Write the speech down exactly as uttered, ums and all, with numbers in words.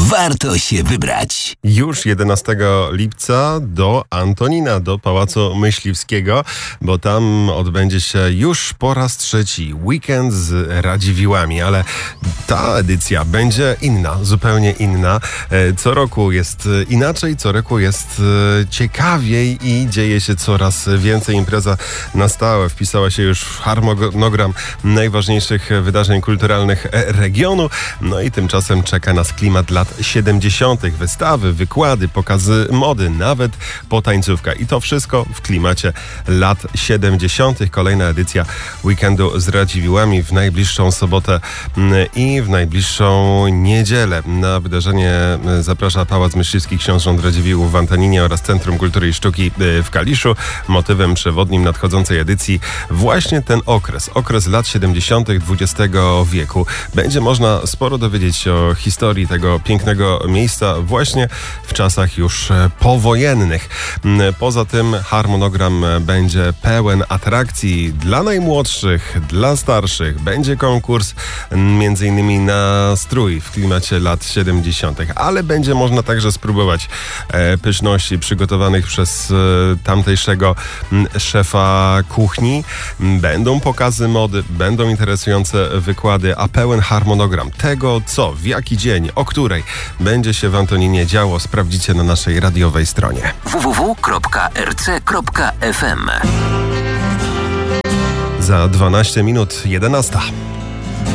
warto się wybrać. Już jedenastego lipca do Antonina, do Pałacu Myśliwskiego, bo tam odbędzie się już po raz trzeci weekend z Radziwiłłami, ale ta edycja będzie inna, zupełnie inna. Co roku jest inaczej, co roku jest ciekawiej i dzieje się coraz więcej. Impreza na stałe wpisała się już w harmonogram najważniejszych wydarzeń kulturalnych regionu. No i tymczasem czeka nas klimat lat siedemdziesiątych. Wystawy, wykłady, pokazy mody, nawet potańcówka. I to wszystko w klimacie lat siedemdziesiątych. Kolejna edycja weekendu z Radziwiłłami w najbliższą sobotę i w najbliższą niedzielę. Na wydarzenie zaprasza Pałac Myśliwski Książąt Radziwiłłów w Antoninie oraz Centrum Kultury i Sztuki w Kaliszu. Motywem przewodnim nadchodzącej edycji właśnie ten okres, okres lat siedemdziesiątych dwudziestego wieku. Będzie można sporo dowiedzieć się o historii tego pięknego miejsca właśnie w czasach już powojennych. Poza tym harmonogram będzie pełen atrakcji dla najmłodszych, dla starszych. Będzie konkurs między innymi na strój w klimacie lat siedemdziesiątych, ale będzie można także spróbować pyszności przygotowanych przez tamtejszego szefa kuchni. Będą pokazy mody, będą interesujące wykłady, a pełen harmonogram tego, co, w jaki dzień, o której będzie się w Antoninie działo, sprawdzicie na naszej radiowej stronie w w w kropka r c kropka f m. Za dwanaście minut jedenasta.